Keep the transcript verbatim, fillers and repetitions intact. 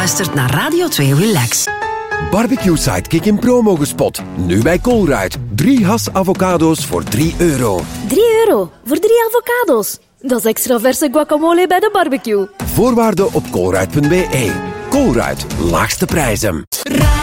luistert naar Radio twee Relax. Barbecue Sidekick in promo gespot. Nu bij Colruyt. Drie has avocado's voor drie euro. drie euro voor drie avocado's. Dat is extra verse guacamole bij de barbecue. Voorwaarden op colruyt punt be. Colruyt, laagste prijzen.